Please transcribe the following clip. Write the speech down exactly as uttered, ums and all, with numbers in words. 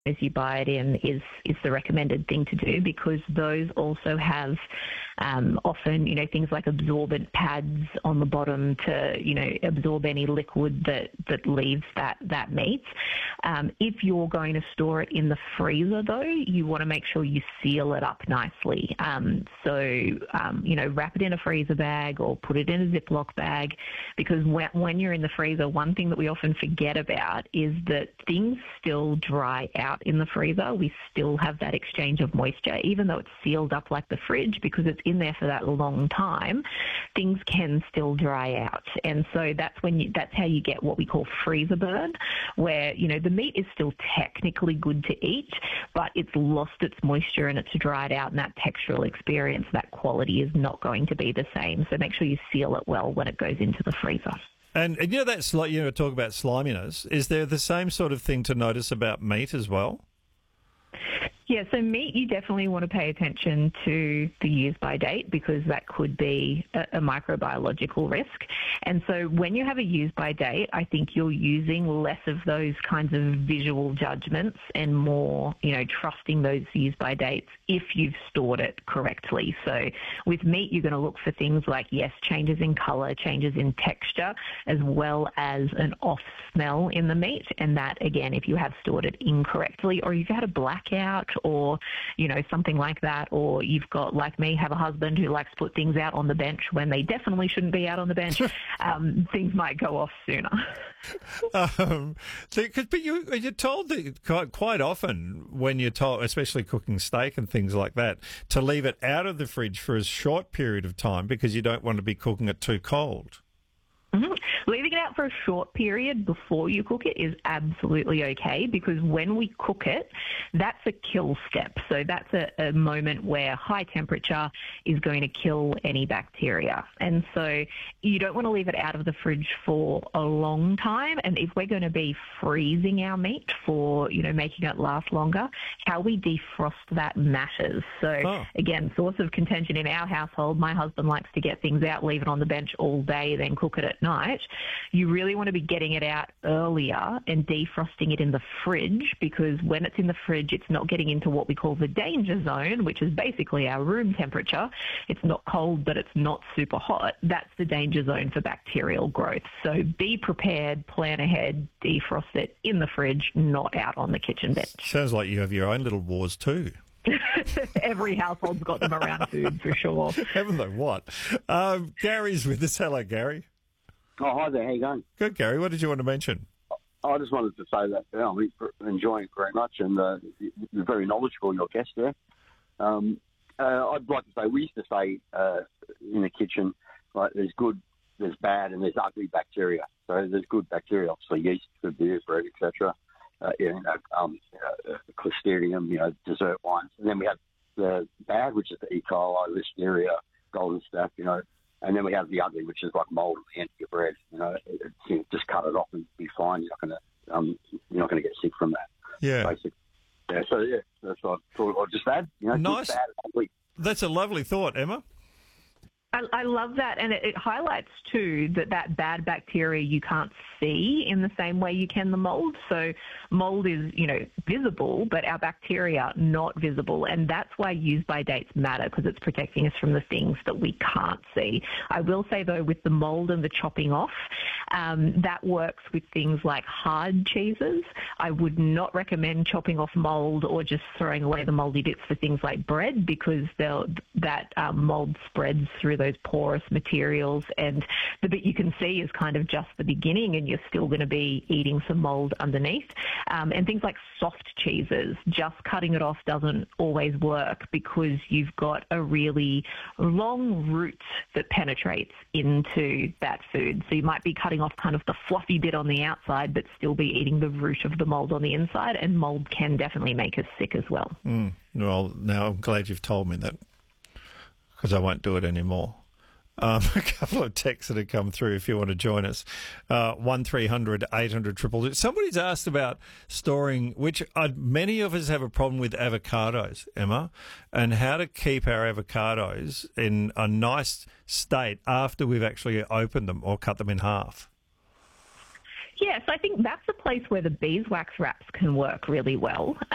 as you buy it in is is the recommended thing to do, because those also have um, often, you know, things like absorbent pads on the bottom to, you know, absorb any liquid that, that leaves that, that meat. Um, if you're going to store it in the freezer, though, you want to make sure you seal it up nicely. Um, so, um, you know, wrap it in a freezer bag or put it in a Ziploc bag, because when, when you're in the freezer, one thing that we often forget about is that things still dry out in the freezer. We still have that exchange of moisture, even though it's sealed up like the fridge, because it's in there for that long time, things can still dry out. And so that's when you, that's how you get what we call freezer burn, where, you know, the meat is still technically good to eat, but it's lost its moisture and it's dried out, and that textural experience, that quality is not going to be the same. So make sure you seal it well when it goes into the freezer. And, and you know, that's like, you know, talk about sliminess. Is there the same sort of thing to notice about meat as well? Yeah, so meat, you definitely want to pay attention to the use by date, because that could be a, a microbiological risk. And so when you have a use by date, I think you're using less of those kinds of visual judgments and more, you know, trusting those use by dates if you've stored it correctly. So with meat, you're going to look for things like, yes, changes in colour, changes in texture, as well as an off smell in the meat. And that, again, if you have stored it incorrectly, or you've had a blackout, or, you know, something like that, or you've got, like me, have a husband who likes to put things out on the bench when they definitely shouldn't be out on the bench, um, things might go off sooner. um, so, cause, but you, you're told that quite, quite often when you're told, especially cooking steak and things like that, to leave it out of the fridge for a short period of time because you don't want to be cooking it too cold. Mm-hmm. Leaving it out for a short period before you cook it is absolutely okay, because when we cook it, that's a kill step. So that's a, a moment where high temperature is going to kill any bacteria. And so you don't want to leave it out of the fridge for a long time. And if we're going to be freezing our meat for, you know, making it last longer, how we defrost that matters. So oh. again, source of contention in our household, my husband likes to get things out, leave it on the bench all day, then cook it at night. You really want to be getting it out earlier and defrosting it in the fridge, because when it's in the fridge, it's not getting into what we call the danger zone, which is basically our room temperature. It's not cold, but it's not super hot. That's the danger zone for bacterial growth. So be prepared, plan ahead, defrost it in the fridge, not out on the kitchen bench. Sounds like you have your own little wars too. Every household's got them around food, for sure. Haven't they? What? Um, Gary's with us. Hello, Gary. Oh, hi there. How you going? Good, Gary. What did you want to mention? I just wanted to say that you know, I'm enjoying it very much, and uh, you're very knowledgeable, your guest there. Um, uh, I'd like to say, we used to say uh, in the kitchen, like, there's good, there's bad, and there's ugly bacteria. So there's good bacteria, obviously yeast, good beer, bread, et cetera. Uh, you know, um, uh, Clostridium, you know, dessert wines. And then we have the bad, which is the E. coli, Listeria, golden staph, you know. And then we have the ugly, which is like mold at the end of your bread. You know, it, it, you know, just cut it off and be fine. You're not going to, um, you're not going to get sick from that. Yeah. Basically. Yeah. So yeah, that's what I thought I'd just add. You know, nice. Good, bad, ugly. That's a lovely thought, Emma. I, I love that, and it, it highlights too that that bad bacteria you can't see in the same way you can the mold. So mold is, you know, visible, but our bacteria not visible, and that's why use by dates matter, because it's protecting us from the things that we can't see. I will say though, with the mold and the chopping off, um, that works with things like hard cheeses. I would not recommend chopping off mold or just throwing away the moldy bits for things like bread, because they'll, that um, mold spreads through those porous materials, and the bit you can see is kind of just the beginning, and you're still going to be eating some mold underneath. Um, and things like soft cheeses, just cutting it off doesn't always work, because you've got a really long root that penetrates into that food. So you might be cutting off kind of the fluffy bit on the outside, but still be eating the root of the mold on the inside, and mold can definitely make us sick as well. Mm. Well, now I'm glad you've told me that, because I won't do it anymore. Um, a couple of texts that have come through if you want to join us. Uh, one three hundred eight hundred triple two. Somebody's asked about storing, which uh, many of us have a problem with avocados, Emma, and how to keep our avocados in a nice state after we've actually opened them or cut them in half. Yes, I think that's a place where the beeswax wraps can work really well.